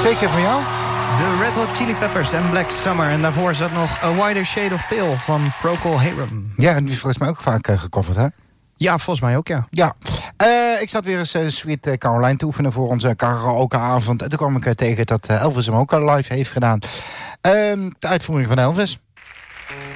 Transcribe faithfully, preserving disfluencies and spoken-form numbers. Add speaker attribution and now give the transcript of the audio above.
Speaker 1: Twee keer van jou?
Speaker 2: De Red Hot Chili Peppers en Black Summer. En daarvoor zat nog A Wider Shade of Pale van Procol Harum.
Speaker 1: Ja, en die is volgens mij ook vaak uh, gecoverd, hè?
Speaker 2: Ja, volgens mij ook, ja.
Speaker 1: Ja. Uh, ik zat weer eens uh, Sweet Caroline te oefenen voor onze karaokeavond. En toen kwam ik uh, tegen dat uh, Elvis hem ook al live heeft gedaan. Uh, de uitvoering van Elvis.